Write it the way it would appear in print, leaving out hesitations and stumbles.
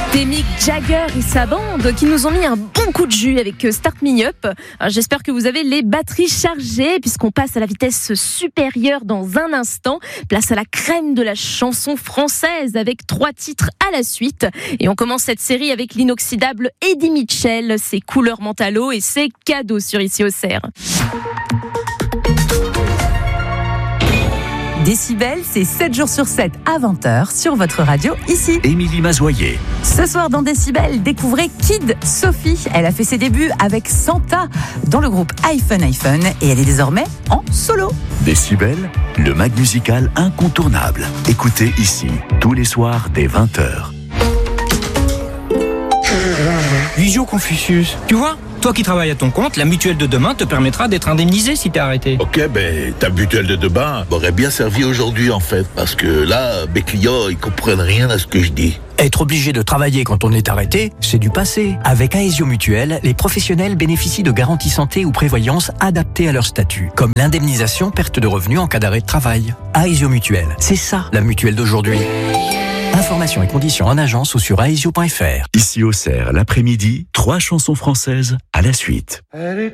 C'était Mick Jagger et sa bande qui nous ont mis un bon coup de jus avec Start Me Up. Alors, j'espère que vous avez les batteries chargées puisqu'on passe à la vitesse supérieure dans un instant. Place à la crème de la chanson française avec 3 titres à la suite. Et on commence cette série avec l'inoxydable Eddie Mitchell, ses couleurs mentalo et ses cadeaux sur Ici au Cerf. Décibel, c'est 7 jours sur 7 à 20h sur votre radio ici. Émilie Mazoyer. Ce soir dans Décibel, découvrez Kid Sophie. Elle a fait ses débuts avec Santa dans le groupe iPhone et elle est désormais en solo. Décibel, le mag musical incontournable. Écoutez ici, tous les soirs dès 20h. Visio Confucius, tu vois, toi qui travailles à ton compte, la mutuelle de demain te permettra d'être indemnisé si t'es arrêté. Ok, ta mutuelle de demain m'aurait bien servi aujourd'hui en fait, parce que là, mes clients, ils comprennent rien à ce que je dis. Être obligé de travailler quand on est arrêté, c'est du passé. Avec Aesio Mutuelle, les professionnels bénéficient de garanties santé ou prévoyance adaptées à leur statut, comme l'indemnisation perte de revenus en cas d'arrêt de travail. Aesio Mutuelle, c'est ça la mutuelle d'aujourd'hui. Informations et conditions en agence ou sur aesio.fr. Ici au Cerf, l'après-midi, 3 chansons françaises à la suite.